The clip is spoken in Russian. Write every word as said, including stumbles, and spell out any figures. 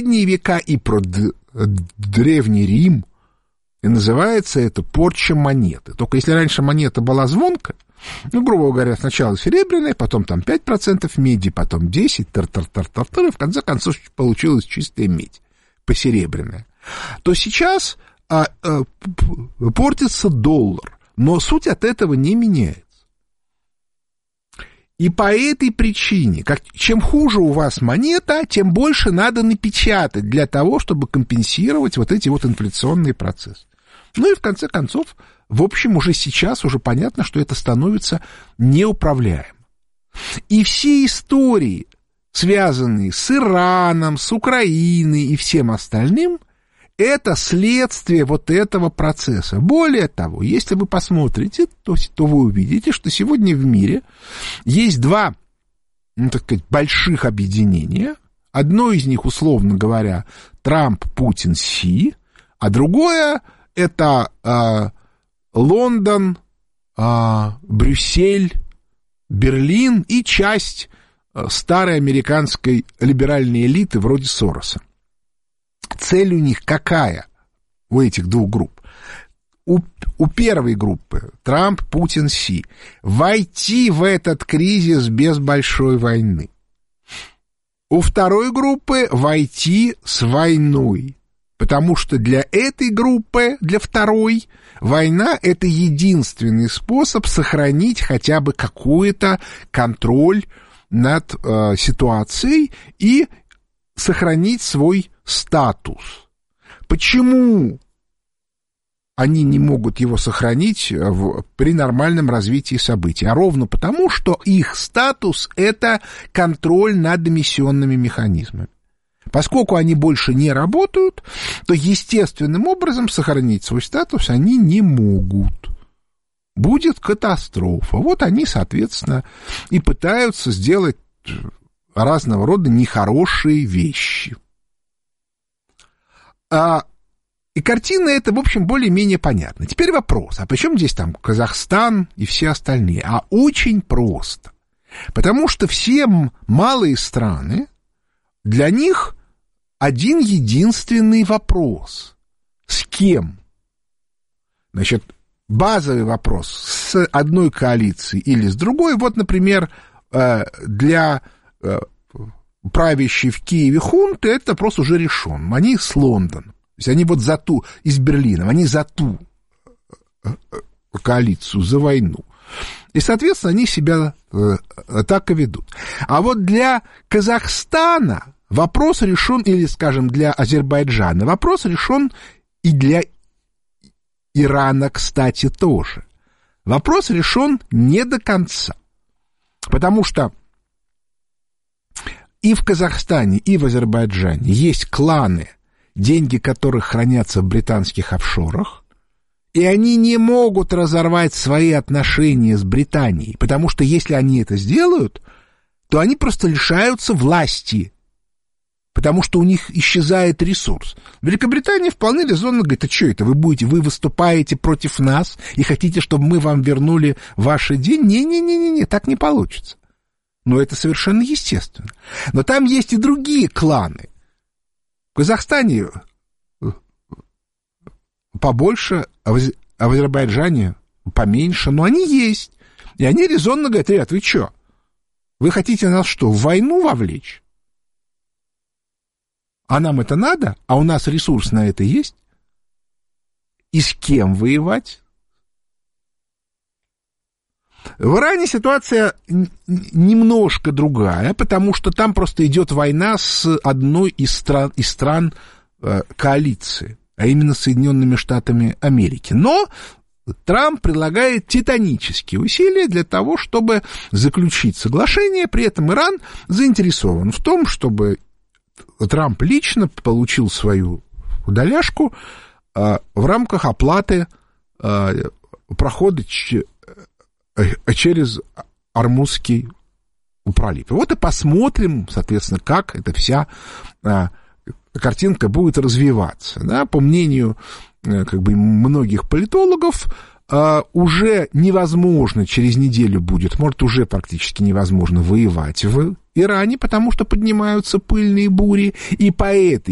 средние века, и про д- Древний Рим. И называется это порча монеты. Только если раньше монета была звонкая, ну, грубо говоря, сначала серебряная, потом там пять процентов меди, потом десять процентов, тар-тар-тар-тар, и в конце концов получилась чистая медь, посеребряная, то сейчас а, а, портится доллар, но суть от этого не меняется. И по этой причине, как, чем хуже у вас монета, тем больше надо напечатать для того, чтобы компенсировать вот эти вот инфляционные процессы. Ну и в конце концов, в общем, уже сейчас уже понятно, что это становится неуправляемым. И все истории, связанные с Ираном, с Украиной и всем остальным, это следствие вот этого процесса. Более того, если вы посмотрите, то, то вы увидите, что сегодня в мире есть два, ну, так сказать, больших объединения. Одно из них, условно говоря, Трамп, Путин, Си, а другое — это э, Лондон, э, Брюссель, Берлин и часть э, старой американской либеральной элиты вроде Сороса. Цель у них какая, у этих двух групп? У, у первой группы, Трамп, Путин, Си, войти в этот кризис без большой войны. У второй группы войти с войной. Потому что для этой группы, для второй, война — это единственный способ сохранить хотя бы какой-то контроль над э, ситуацией и сохранить свой статус. Почему они не могут его сохранить в, при нормальном развитии событий? А ровно потому, что их статус — это контроль над эмиссионными механизмами. Поскольку они больше не работают, то естественным образом сохранить свой статус они не могут. Будет катастрофа. Вот они, соответственно, и пытаются сделать разного рода нехорошие вещи. А, и картина эта, в общем, более-менее понятна. Теперь вопрос, а почему здесь там Казахстан и все остальные? А очень просто. Потому что все малые страны, для них один единственный вопрос. С кем? Значит, базовый вопрос с одной коалицией или с другой. Вот, например, для правящей в Киеве хунты этот вопрос уже решен. Они с Лондоном. То есть они вот за ту, из Берлина, они за ту коалицию, за войну. И, соответственно, они себя э, так и ведут. А вот для Казахстана вопрос решен, или, скажем, для Азербайджана, вопрос решен и для Ирана, кстати, тоже. Вопрос решен не до конца. Потому что и в Казахстане, и в Азербайджане есть кланы, деньги которых хранятся в британских офшорах, и они не могут разорвать свои отношения с Британией, потому что если они это сделают, то они просто лишаются власти, потому что у них исчезает ресурс. Великобритания вполне резонно говорит: а что это, вы будете, вы выступаете против нас и хотите, чтобы мы вам вернули ваши деньги? Не-не-не-не, так не получится. Но это совершенно естественно. Но там есть и другие кланы. В Казахстане побольше, а в Азербайджане поменьше, но они есть. И они резонно говорят: ребят, вы что, вы хотите нас что, в войну вовлечь? А нам это надо? А у нас ресурс на это есть? И с кем воевать? В Иране ситуация немножко другая, потому что там просто идет война с одной из стран, из стран э, коалиции, а именно Соединенными Штатами Америки. Но Трамп предлагает титанические усилия для того, чтобы заключить соглашение, при этом Иран заинтересован в том, чтобы Трамп лично получил свою доляшку э, в рамках оплаты э, прохода ч- через Ормузский пролив. И вот и посмотрим, соответственно, как эта вся а, картинка будет развиваться. Да? По мнению а, как бы многих политологов, а, уже невозможно через неделю будет, может, уже практически невозможно воевать в Иране, потому что поднимаются пыльные бури, и по этой